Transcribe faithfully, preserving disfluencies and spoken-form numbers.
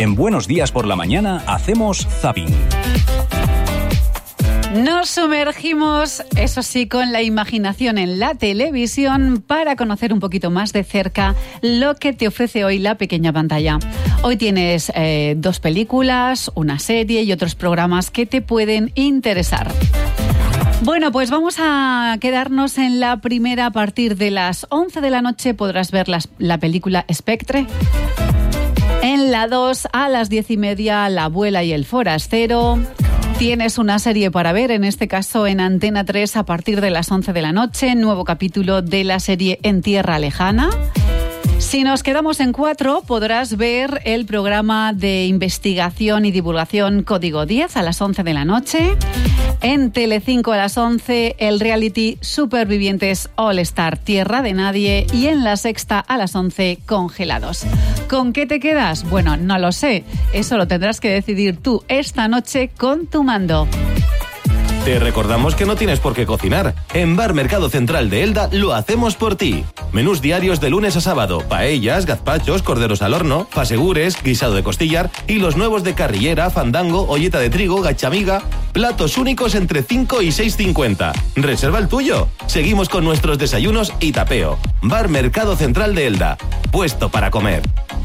En Buenos Días por la Mañana hacemos zapping. Nos sumergimos, eso sí, con la imaginación en la televisión para conocer un poquito más de cerca lo que te ofrece hoy la pequeña pantalla. Hoy tienes eh, dos películas, una serie y otros programas que te pueden interesar. Bueno, pues vamos a quedarnos en la primera. A partir de las once de la noche podrás ver las, la película Spectre. En la dos, a las diez y media, La abuela y el forastero. Tienes una serie para ver, en este caso en Antena tres, a partir de las once de la noche, nuevo capítulo de la serie En Tierra Lejana. Si nos quedamos en cuatro, podrás ver el programa de investigación y divulgación Código diez a las once de la noche. En Telecinco a las once, el reality Supervivientes All Star Tierra de Nadie. Y en La Sexta a las once, Congelados. ¿Con qué te quedas? Bueno, no lo sé. Eso lo tendrás que decidir tú esta noche con tu mando. Te recordamos que no tienes por qué cocinar. En Bar Mercado Central de Elda lo hacemos por ti. Menús diarios de lunes a sábado, paellas, gazpachos, corderos al horno, fasegures, guisado de costillar y los nuevos de carrillera, fandango, olleta de trigo, gachamiga. Platos únicos entre cinco y seis cincuenta. Reserva el tuyo. Seguimos con nuestros desayunos y tapeo. Bar Mercado Central de Elda. Puesto para comer.